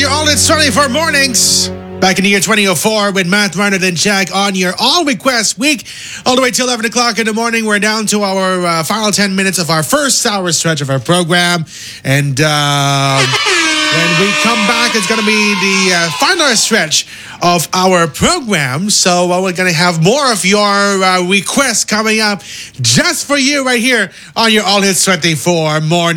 your All It's 24 mornings. Back in the year 2004 with Matt, Marnard, and Jack on your All Request week. All the way till 11 o'clock in the morning. We're down to our final 10 minutes of our first hour stretch of our program. And when we come back, it's going to be the final stretch of our program. So we're going to have more of your requests coming up just for you right here on your All Hits 24 morning.